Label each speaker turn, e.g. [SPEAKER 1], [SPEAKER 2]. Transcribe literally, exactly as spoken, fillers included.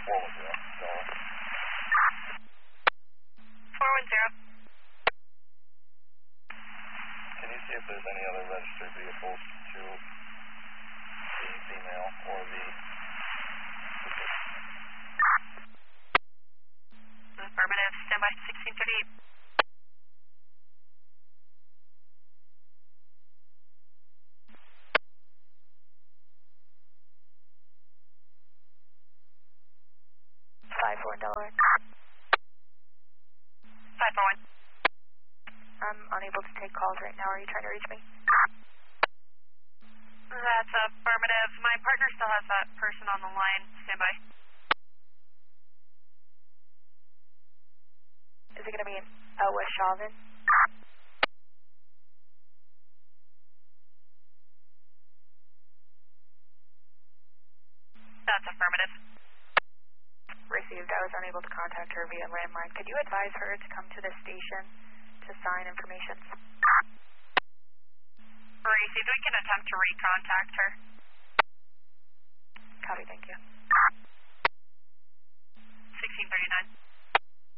[SPEAKER 1] four one zero.
[SPEAKER 2] four one zero.
[SPEAKER 1] Can you see if there's any other registered vehicles to the female or the...
[SPEAKER 2] Affirmative, standby sixteen thirty-eight.
[SPEAKER 3] five four Delaware.
[SPEAKER 2] five four one.
[SPEAKER 3] I'm unable to take calls right now. Are you trying to reach me?
[SPEAKER 2] That's affirmative. My partner still has that person on the line. Standby.
[SPEAKER 3] Is it going to be in uh, West Chauvin?
[SPEAKER 2] That's affirmative.
[SPEAKER 3] Received. I was unable to contact her via landline. Could you advise her to come to the station to sign information?
[SPEAKER 2] Received. We can attempt to recontact her.
[SPEAKER 3] Copy, thank you.